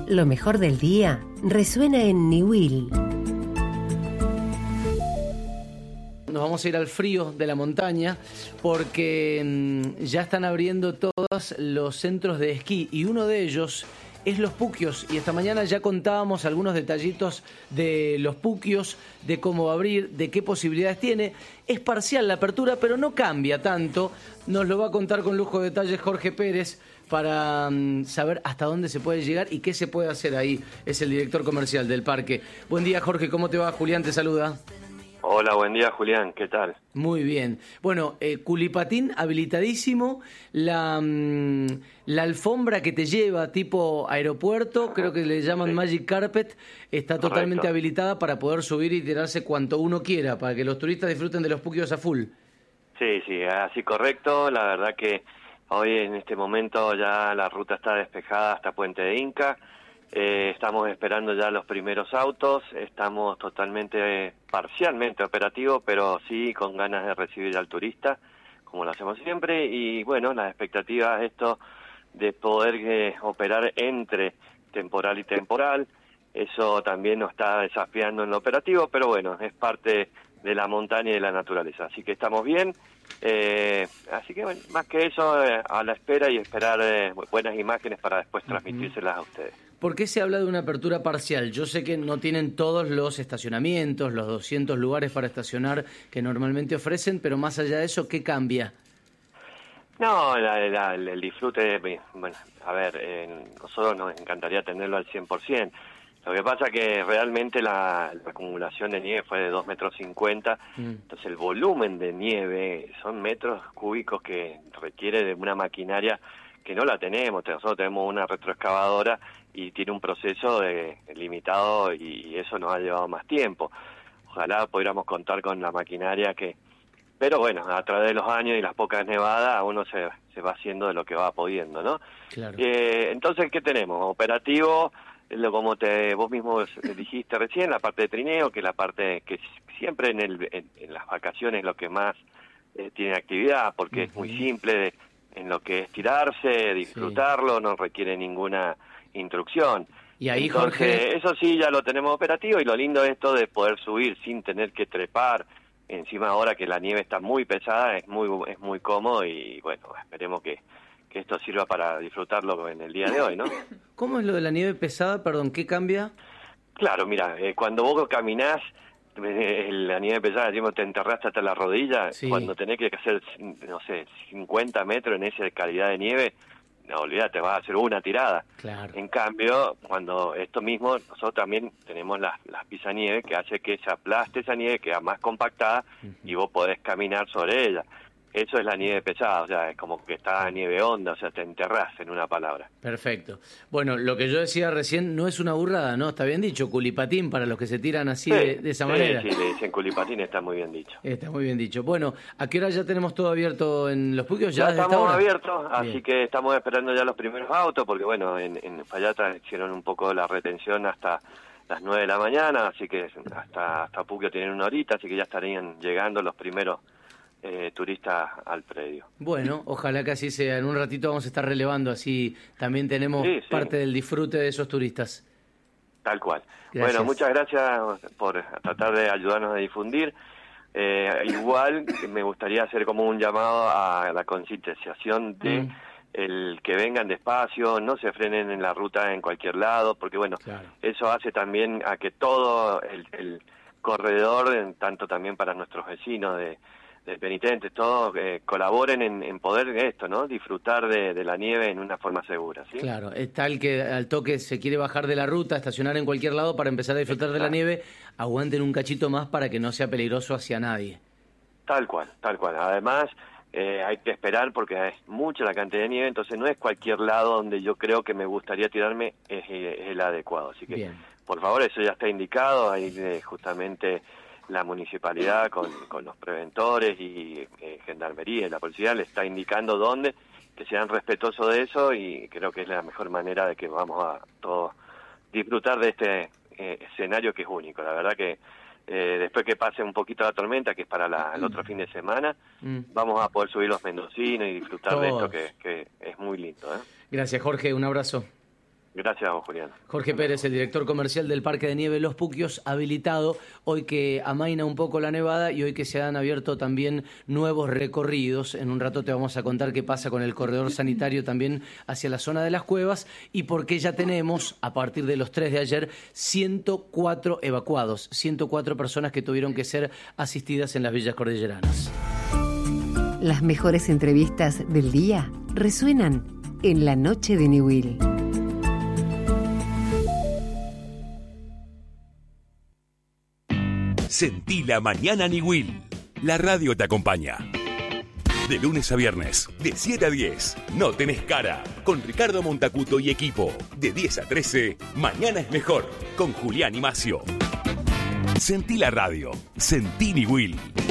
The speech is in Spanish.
Lo mejor del día resuena en Niwil. Nos vamos a ir al frío de la montaña porque ya están abriendo todos los centros de esquí y uno de ellos es Los Puquios, y esta mañana ya contábamos algunos detallitos de Los Puquios, de cómo va a abrir, de qué posibilidades tiene. Es parcial la apertura, pero no cambia tanto. Nos lo va a contar con lujo de detalles Jorge Pérez para saber hasta dónde se puede llegar y qué se puede hacer ahí. Es el director comercial del parque. Buen día, Jorge, ¿cómo te va? Julián te saluda. Hola, buen día, Julián, ¿qué tal? Muy bien. Bueno, culipatín habilitadísimo, la alfombra que te lleva tipo aeropuerto, creo que le llaman Magic Carpet, está totalmente Correcto. habilitada para poder subir y tirarse cuanto uno quiera, para que los turistas disfruten de Los Puquios a full. Sí, así correcto. La verdad que hoy en este momento ya la ruta está despejada hasta Puente de Inca. Estamos esperando ya los primeros autos. Estamos totalmente, parcialmente operativos, pero sí con ganas de recibir al turista, como lo hacemos siempre. Y bueno, las expectativas esto de poder operar entre temporal y temporal. Eso también nos está desafiando en lo operativo, pero bueno, es parte de la montaña y de la naturaleza. Así que estamos bien. Así que bueno, más que eso, a la espera y esperar buenas imágenes para después transmitírselas a ustedes. ¿Por qué se habla de una apertura parcial? Yo sé que no tienen todos los estacionamientos, los 200 lugares para estacionar que normalmente ofrecen, pero más allá de eso, ¿qué cambia? No, el disfrute, bueno, a ver, nosotros nos encantaría tenerlo al 100%. Lo que pasa que realmente la acumulación de nieve fue de 2,50 metros, entonces el volumen de nieve son metros cúbicos que requiere de una maquinaria que no la tenemos. Nosotros tenemos una retroexcavadora y tiene un proceso limitado y eso nos ha llevado más tiempo. Ojalá pudiéramos contar con la maquinaria pero bueno, a través de los años y las pocas nevadas uno se va haciendo de lo que va pudiendo, ¿no? Claro. Entonces, ¿qué tenemos? Operativo, como vos mismo dijiste recién, la parte de trineo, que es la parte que siempre en las vacaciones lo que más tiene actividad, porque es muy simple en lo que es tirarse, disfrutarlo, no requiere ninguna instrucción. Y ahí, entonces, Jorge, eso sí ya lo tenemos operativo, y lo lindo es esto de poder subir sin tener que trepar. Encima ahora que la nieve está muy pesada, es muy cómodo, y bueno, esperemos que esto sirva para disfrutarlo en el día de hoy, ¿no? ¿cómo es lo de la nieve pesada? Perdón, ¿qué cambia? Claro, mira, cuando vos caminás, la nieve pesada, decimos, te enterraste hasta la rodilla, cuando tenés que hacer, no sé, 50 metros en esa calidad de nieve, no, olvídate, vas a hacer una tirada. Claro. En cambio, cuando esto mismo, nosotros también tenemos las pisanieve que hace que se aplaste esa nieve, queda más compactada y vos podés caminar sobre ella. Eso es la nieve pesada, o sea, es como que está nieve honda, o sea, te enterrás, en una palabra. Perfecto. Bueno, lo que yo decía recién no es una burrada, ¿no? Está bien dicho, culipatín para los que se tiran así de esa manera. Sí, le dicen culipatín, está muy bien dicho. Está muy bien dicho. Bueno, ¿a qué hora ya tenemos todo abierto en Los Puquios? Ya estamos abiertos, Bien. Así que estamos esperando ya los primeros autos, porque bueno, en Fallata hicieron un poco la retención hasta las 9 de la mañana, así que hasta Puquio tienen una horita, así que ya estarían llegando los primeros turistas al predio. Bueno, ojalá que así sea. En un ratito vamos a estar relevando, así también tenemos parte del disfrute de esos turistas. Tal cual. Gracias. Bueno, muchas gracias por tratar de ayudarnos a difundir. Igual me gustaría hacer como un llamado a la concientización de el que vengan despacio, no se frenen en la ruta en cualquier lado, porque bueno, eso hace también a que todo el corredor, tanto también para nuestros vecinos de penitentes, todos colaboren en poder esto, ¿no? Disfrutar de la nieve en una forma segura, ¿sí? Claro, es tal que al toque se quiere bajar de la ruta, estacionar en cualquier lado para empezar a disfrutar de la nieve, aguanten un cachito más para que no sea peligroso hacia nadie. Tal cual. Además, hay que esperar porque es mucha la cantidad de nieve, entonces no es cualquier lado donde yo creo que me gustaría tirarme, es el adecuado. Así que, por favor, eso ya está indicado, ahí justamente la municipalidad con los preventores y gendarmería y la policía le está indicando dónde, que sean respetuosos de eso, y creo que es la mejor manera de que vamos a todos disfrutar de este escenario que es único. La verdad que después que pase un poquito la tormenta, que es para el otro fin de semana, vamos a poder subir los mendocinos y disfrutar de esto que es muy lindo, ¿eh? Gracias, Jorge, un abrazo. Gracias a vos, Julián. Jorge Pérez, el director comercial del Parque de Nieve Los Puquios, habilitado hoy que amaina un poco la nevada y hoy que se han abierto también nuevos recorridos. En un rato te vamos a contar qué pasa con el corredor sanitario también hacia la zona de las cuevas y por qué ya tenemos, a partir de los 3 de ayer, 104 evacuados, 104 personas que tuvieron que ser asistidas en las villas cordilleranas. Las mejores entrevistas del día resuenan en la noche de Niwil. Sentí la mañana Niwil. La radio te acompaña. De lunes a viernes, de 7 a 10, No Tenés Cara, con Ricardo Montacuto y equipo. De 10 a 13, Mañana es Mejor, con Julián y Macio. Sentí la radio. Sentí Niwil.